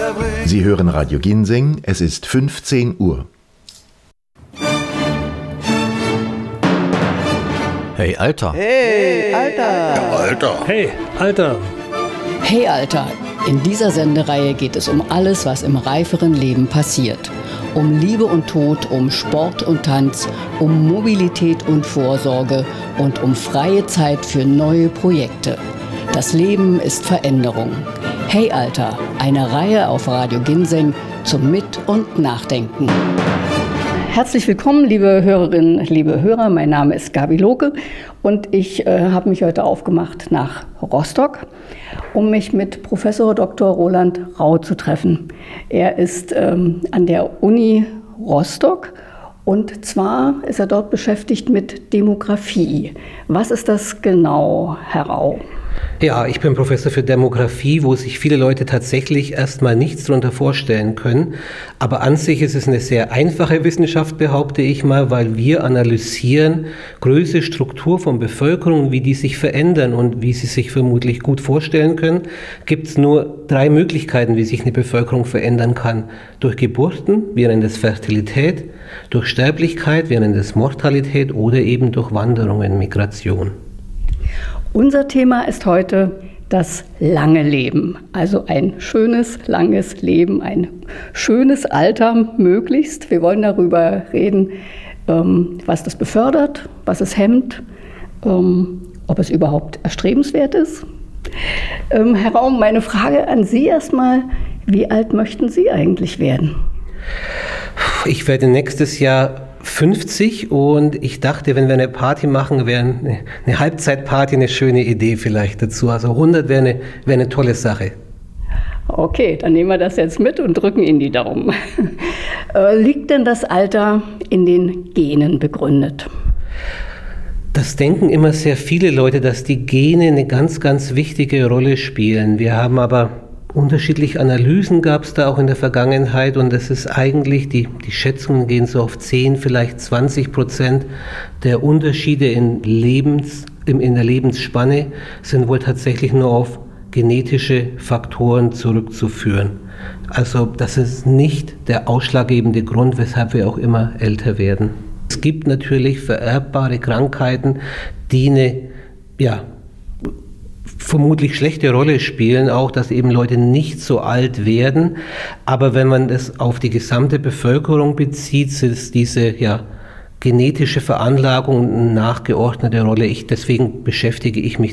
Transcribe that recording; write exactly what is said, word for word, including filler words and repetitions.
Sie hören Radio Ginseng, es ist fünfzehn Uhr. Hey, Alter. Hey, Alter. Ja, Alter. Hey, Alter. Hey, Alter. In dieser Sendereihe geht es um alles, was im reiferen Leben passiert. Um Liebe und Tod, um Sport und Tanz, um Mobilität und Vorsorge und um freie Zeit für neue Projekte. Das Leben ist Veränderung. Hey Alter, eine Reihe auf Radio Ginseng zum Mit- und Nachdenken. Herzlich willkommen, liebe Hörerinnen, liebe Hörer. Mein Name ist Gabi Lohke und ich äh, habe mich heute aufgemacht nach Rostock, um mich mit Professor Doktor Roland Rau zu treffen. Er ist ähm, an der Uni Rostock und zwar ist er dort beschäftigt mit Demografie. Was ist das genau, Herr Rau? Ja, ich bin Professor für Demografie, wo sich viele Leute tatsächlich erstmal nichts darunter vorstellen können. Aber an sich ist es eine sehr einfache Wissenschaft, behaupte ich mal, weil wir analysieren Größe, Struktur von Bevölkerung, wie die sich verändern und wie Sie sich vermutlich gut vorstellen können, gibt es nur drei Möglichkeiten, wie sich eine Bevölkerung verändern kann. Durch Geburten, wir nennen das Fertilität, durch Sterblichkeit, wir nennen das Mortalität oder eben durch Wanderungen, Migration. Unser Thema ist heute das lange Leben, also ein schönes, langes Leben, ein schönes Alter möglichst. Wir wollen darüber reden, was das befördert, was es hemmt, ob es überhaupt erstrebenswert ist. Herr Raum, meine Frage an Sie erstmal, wie alt möchten Sie eigentlich werden? Ich werde nächstes Jahr fünfzig und ich dachte, wenn wir eine Party machen, wäre eine, eine Halbzeitparty eine schöne Idee vielleicht dazu. Also hundert wäre eine, wäre eine tolle Sache. Okay, dann nehmen wir das jetzt mit und drücken Ihnen die Daumen. Liegt denn das Alter in den Genen begründet? Das denken immer sehr viele Leute, dass die Gene eine ganz, ganz wichtige Rolle spielen. Wir haben aber unterschiedliche Analysen gab es da auch in der Vergangenheit und das ist eigentlich, die, die Schätzungen gehen so auf zehn, vielleicht zwanzig Prozent der Unterschiede in, Lebens, in, in der Lebensspanne sind wohl tatsächlich nur auf genetische Faktoren zurückzuführen. Also das ist nicht der ausschlaggebende Grund, weshalb wir auch immer älter werden. Es gibt natürlich vererbbare Krankheiten, die eine, ja, vermutlich schlechte Rolle spielen, auch dass eben Leute nicht so alt werden. Aber wenn man das auf die gesamte Bevölkerung bezieht, ist diese ja, genetische Veranlagung eine nachgeordnete Rolle. Ich, deswegen beschäftige ich mich